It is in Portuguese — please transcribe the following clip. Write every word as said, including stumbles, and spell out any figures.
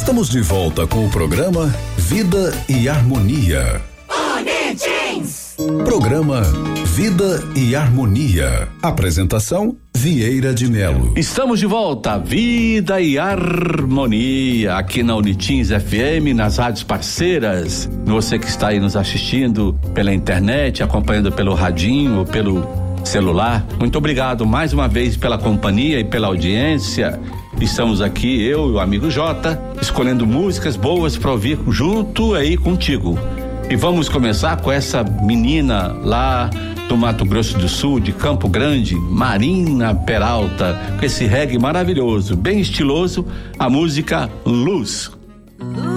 Estamos de volta com o programa Vida e Harmonia. Bonitins! Programa Vida e Harmonia. Apresentação Vieira de Melo. Estamos de volta, Vida e Harmonia, aqui na Unitins F M, nas rádios parceiras. Você que está aí nos assistindo pela internet, acompanhando pelo radinho, pelo celular. Muito obrigado mais uma vez pela companhia e pela audiência. Estamos aqui, eu e o amigo Jota, escolhendo músicas boas para ouvir junto aí contigo. E vamos começar com essa menina lá do Mato Grosso do Sul, de Campo Grande, Marina Peralta, com esse reggae maravilhoso, bem estiloso, a música Luz. Luz.